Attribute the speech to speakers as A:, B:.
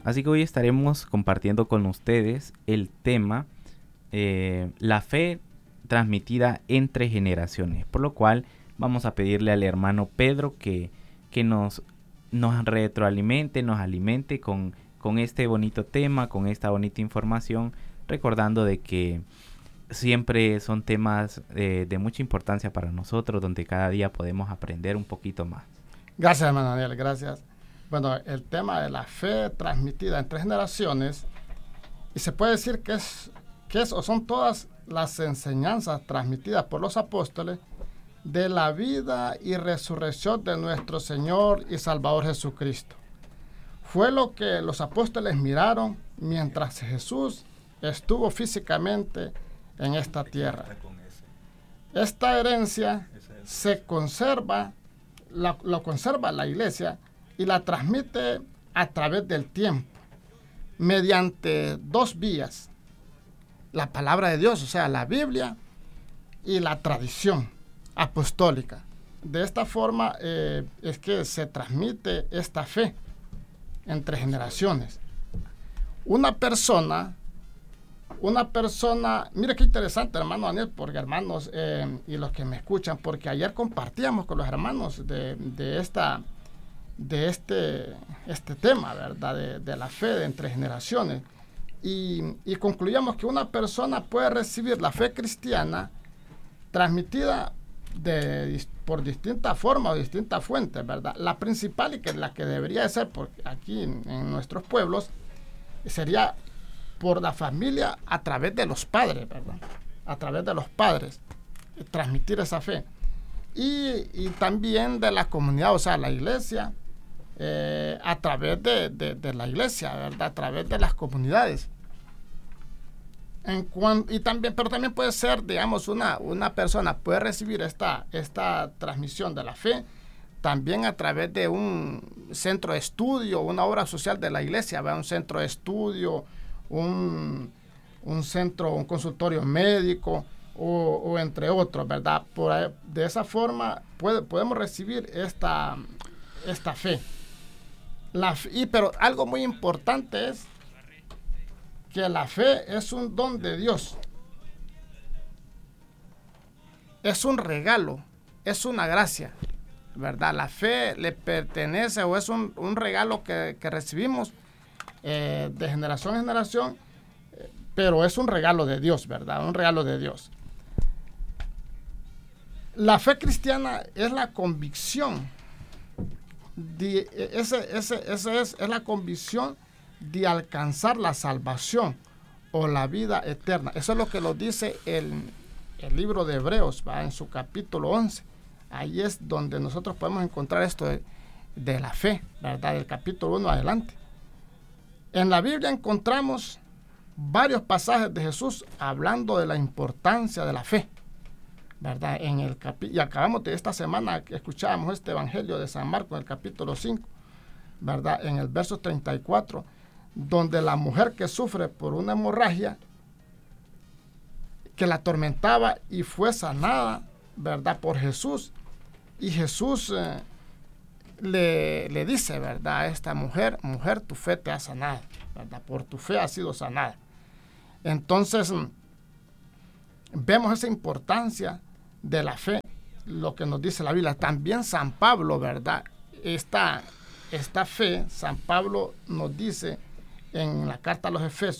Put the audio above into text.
A: Así que hoy estaremos compartiendo con ustedes el tema la fe transmitida entre generaciones, por lo cual vamos a pedirle al hermano Pedro que nos retroalimente, nos alimente con este bonito tema, con esta bonita información, recordando de que siempre son temas de mucha importancia para nosotros, donde cada día podemos aprender un poquito más.
B: Gracias, hermano Daniel, gracias. Bueno, el tema de la fe transmitida entre generaciones, y se puede decir que es o son todas las enseñanzas transmitidas por los apóstoles de la vida y resurrección de nuestro Señor y Salvador Jesucristo. Fue lo que los apóstoles miraron mientras Jesús estuvo físicamente en esta tierra. Esta herencia se conserva, lo conserva la iglesia y la transmite a través del tiempo, mediante dos vías: la palabra de Dios, o sea, la Biblia, y la tradición apostólica. De esta forma es que se transmite esta fe entre generaciones. Una persona, mire qué interesante, hermano Daniel, porque hermanos y los que me escuchan, porque ayer compartíamos con los hermanos de este tema, ¿verdad? De la fe de entre generaciones. Y concluíamos que una persona puede recibir la fe cristiana transmitida por distintas formas o distintas fuentes, ¿verdad? La principal y la que debería de ser porque aquí en nuestros pueblos sería por la familia a través de los padres, ¿verdad? A través de los padres, transmitir esa fe. Y también de la comunidad, o sea, la iglesia, a través de la iglesia, ¿verdad? A través de las comunidades. Pero también puede ser, digamos, una persona puede recibir esta transmisión de la fe también a través de un centro de estudio, una obra social de la iglesia, ¿verdad? Un centro de estudio, un consultorio médico o entre otros, ¿verdad? De esa forma podemos recibir esta fe. Pero algo muy importante es que la fe es un don de Dios. Es un regalo, es una gracia, ¿verdad? La fe le pertenece o es un regalo que recibimos de generación en generación, pero es un regalo de Dios, ¿verdad? Un regalo de Dios. La fe cristiana es la convicción, es la convicción de alcanzar la salvación o la vida eterna. Eso es lo que lo dice el libro de Hebreos, ¿va? En su capítulo 11. Ahí es donde nosotros podemos encontrar esto de la fe, ¿verdad? Del capítulo 1 adelante. En la Biblia encontramos varios pasajes de Jesús hablando de la importancia de la fe, ¿verdad? Y acabamos de esta semana que escuchábamos este evangelio de San Marcos en el capítulo 5, ¿verdad? En el verso 34, donde la mujer que sufre por una hemorragia que la atormentaba y fue sanada, ¿verdad? Por Jesús. Y Jesús le dice, ¿verdad? A esta mujer, tu fe te ha sanado, ¿verdad? Por tu fe has sido sanada. Entonces, vemos esa importancia de la fe, lo que nos dice la Biblia. También San Pablo, ¿verdad? Esta fe, San Pablo nos dice en la carta a los Efesios,